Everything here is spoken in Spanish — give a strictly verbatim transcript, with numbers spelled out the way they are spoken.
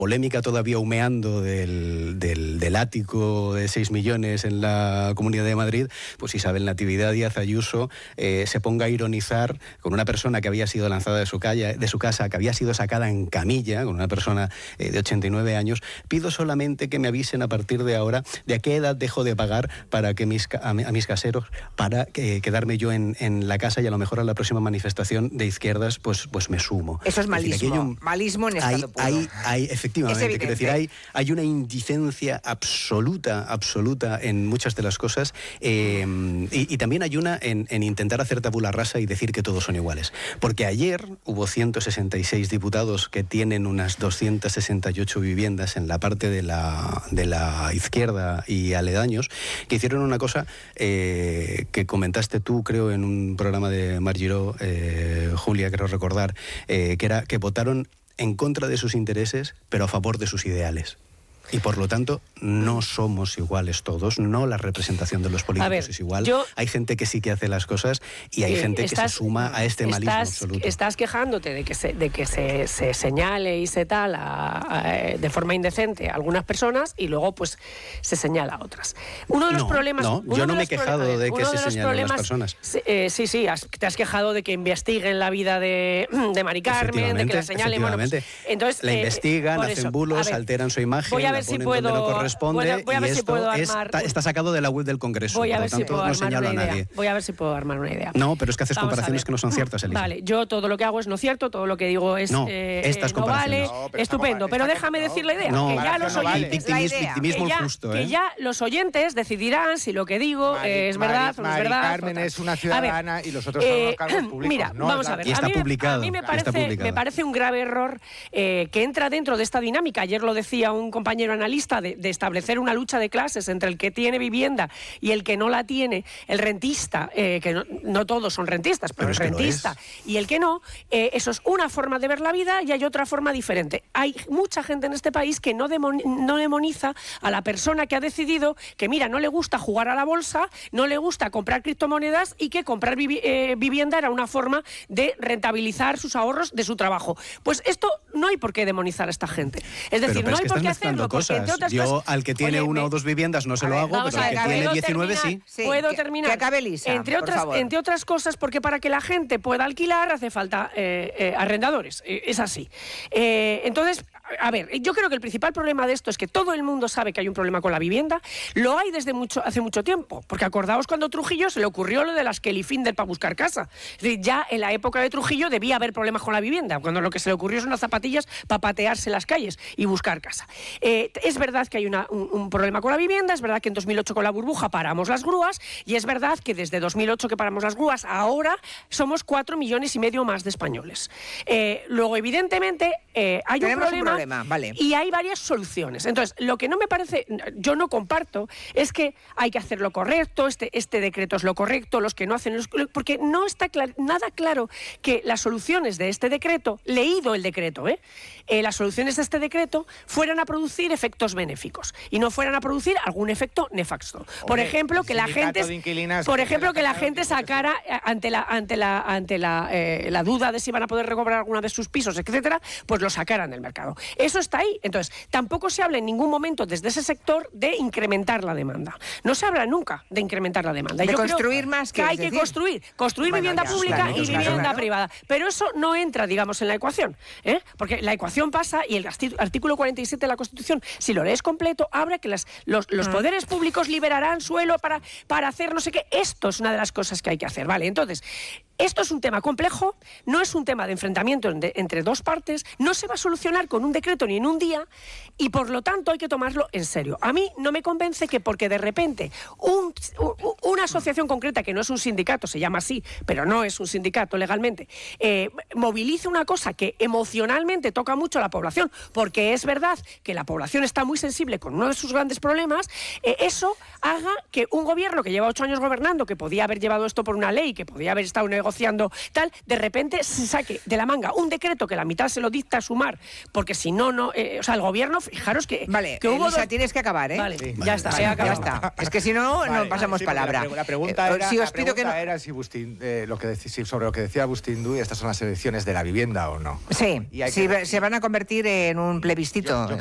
polémica todavía humeando del, del, del ático de seis millones en la Comunidad de Madrid, pues Isabel Natividad Díaz Ayuso eh, se ponga a ironizar con una persona que había sido lanzada de su, calle, de su casa, que había sido sacada en camilla, con una persona eh, de ochenta y nueve años. Pido solamente que me avisen a partir de ahora de a qué edad dejo de pagar para que mis, a, a mis caseros, para eh, quedarme yo en, en la casa, y a lo mejor a la próxima manifestación de izquierdas pues, pues me sumo. Eso es malismo, es decir, un, malismo en estado hay, puro. Hay, hay, efectivamente, quiero decir, hay, hay una indicencia absoluta, absoluta en muchas de las cosas, eh, y, y también hay una en, en intentar hacer tabula rasa y decir que todos son iguales. Porque ayer hubo ciento sesenta y seis diputados que tienen unas doscientas sesenta y ocho viviendas en la parte de la, de la izquierda y aledaños, que hicieron una cosa eh, que comentaste tú, creo, en un programa de Mar Giró, eh, Julia, creo recordar, eh, que era que votaron en contra de sus intereses, pero a favor de sus ideales. Y por lo tanto, no somos iguales todos, no la representación de los políticos ver, es igual. Yo, hay gente que sí que hace las cosas y hay eh, gente estás, que se suma a este malismo estás, absoluto. Estás quejándote de que se, de que se, se señale y se tal a, a, de forma indecente a algunas personas y luego pues se señala a otras. Uno de los no, problemas... No, yo no me he quejado de, de que se de señalen las personas. Eh, sí, sí, has, te has quejado de que investiguen la vida de, de Mari Carmen, de que la señalen... Bueno, pues, entonces, la eh, investigan, hacen eso, bulos, ver, alteran su imagen, voy a ver la ponen si puedo, donde no corresponde, voy a, voy a ver y si esto puedo es, armar, está, está sacado de la web del Congreso, voy a por ver lo tanto si puedo no armar señalo una a idea. nadie. Voy a ver si puedo armar una idea. No, pero es que haces Vamos comparaciones que no son ciertas, Elisa. Vale, yo todo lo que hago es no cierto, todo lo que digo es no, eh, estas no vale, no, pero estupendo, pero déjame no, decir la idea, no, que ya los no oyentes, vale. Victimis, victimismo que, ya, justo, ¿eh? que ya los oyentes decidirán si lo que digo Mari, es Mari, verdad o no es Mari verdad. Carmen es una ciudadana ver, y los otros son eh, unos cargos públicos. Mira, no, vamos a ver, y está a mí, publicado, a mí me está parece, publicado. me parece un grave error eh, que entra dentro de esta dinámica. Ayer lo decía un compañero analista de, de establecer una lucha de clases entre el que tiene vivienda y el que no la tiene, el rentista, eh, que no, no todos son rentistas, pero, pero el rentista y el que no, eh, eso es una forma de ver la vida y hay otra forma diferente. Hay mucha gente en este país que no, demon, no demoniza a la persona que ha decidido que, mira, no le gusta jugar a la bolsa, no le gusta comprar criptomonedas y que comprar vivi eh, vivienda era una forma de rentabilizar sus ahorros de su trabajo. Pues esto no hay por qué demonizar a esta gente. Es decir, pero, pero no es hay que por qué estás hacerlo. Cosas. Porque, entre otras Yo, cosas, al que tiene oye, una me... o dos viviendas no se lo ver, hago, pero al que tiene diecinueve sí. sí. Puedo que, terminar. Que acabe Lisa, entre, otras, entre otras cosas, porque para que la gente pueda alquilar hace falta eh, eh, arrendadores. Eh, es así. Eh, entonces, a ver, yo creo que el principal problema de esto es que todo el mundo sabe que hay un problema con la vivienda. Lo hay desde mucho, hace mucho tiempo. Porque acordaos cuando Trujillo se le ocurrió lo de las Kelly Finder para buscar casa. Es decir, ya en la época de Trujillo debía haber problemas con la vivienda, cuando lo que se le ocurrió son las zapatillas para patearse las calles y buscar casa. Eh, es verdad que hay una, un, un problema con la vivienda, es verdad que en dos mil ocho con la burbuja paramos las grúas y es verdad que desde dos mil ocho que paramos las grúas ahora somos cuatro millones y medio más de españoles. Eh, luego, evidentemente, eh, hay un problema, un problema vale. y hay varias soluciones. Entonces, lo que no me parece, yo no comparto, es que hay que hacer lo correcto, este, este decreto es lo correcto, los que no hacen, los, porque no está clar, nada claro que las soluciones de este decreto, leído el decreto, ¿eh? Eh, las soluciones de este decreto fueran a producir efectos benéficos y no fueran a producir algún efecto nefasto. Hombre, por ejemplo, que la gente, por ejemplo, que la gente sacara ante la ante la ante la, eh, la duda de si van a poder recobrar alguna de sus pisos, etcétera, pues lo sacaran del mercado. Eso está ahí. Entonces, tampoco se habla en ningún momento desde ese sector de incrementar la demanda. No se habla nunca de incrementar la demanda. De Yo construir creo más, que hay decir? que construir, construir bueno, vivienda ya, pública claro, y claro, vivienda claro. privada. Pero eso no entra, digamos, en la ecuación, ¿eh? Porque la ecuación pasa y el artículo cuarenta y siete de la Constitución, si lo lees completo, habla que las, los, los mm. poderes públicos liberarán suelo para, para hacer no sé qué. Esto es una de las cosas que hay que hacer, ¿vale? Entonces, esto es un tema complejo, no es un tema de enfrentamiento de, entre dos partes, no se va a solucionar con un decreto ni en un día y por lo tanto hay que tomarlo en serio. A mí no me convence que porque de repente un, un, una asociación concreta, que no es un sindicato, se llama así, pero no es un sindicato legalmente, eh, movilice una cosa que emocionalmente toca mucho a la población, porque es verdad que la población está muy sensible con uno de sus grandes problemas, eh, eso haga que un gobierno que lleva ocho años gobernando, que podía haber llevado esto por una ley, que podía haber estado negociando negociando tal, de repente se saque de la manga un decreto que la mitad se lo dicta a Sumar, porque si no, no, eh, o sea, el gobierno, fijaros que, vale, que hubo Elisa, dos... tienes que acabar, ¿eh? Vale, sí, ya vale, está, vale, se ha acabado. Ya está. Es que si no, Vale, no pasamos sí, palabra. La, la pregunta Eh, era, si os la pido que pregunta no... era si Bustín, eh, lo que dec- si sobre lo que decía Bustín Duy, estas son las elecciones de la vivienda o no. Sí, Y hay sí, que- se van a convertir en un plebiscito. Yo- yo